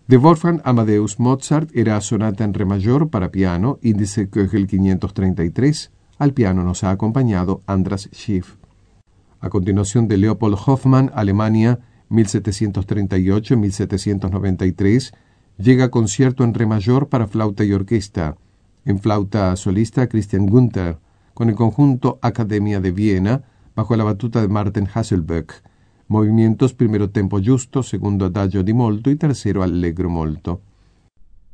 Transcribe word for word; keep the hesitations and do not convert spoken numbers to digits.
De Wolfgang Amadeus Mozart era sonata en re mayor para piano, índice Köchel quinientos treinta y tres. Al piano nos ha acompañado Andras Schiff. A continuación, de Leopold Hoffmann, Alemania, mil setecientos treinta y ocho a mil setecientos noventa y tres, llega concierto en re mayor para flauta y orquesta. En flauta solista, Christian Günther, con el conjunto Academia de Viena, bajo la batuta de Martin Hasselböck. Movimientos: primero tempo giusto, segundo adagio di molto y tercero allegro molto.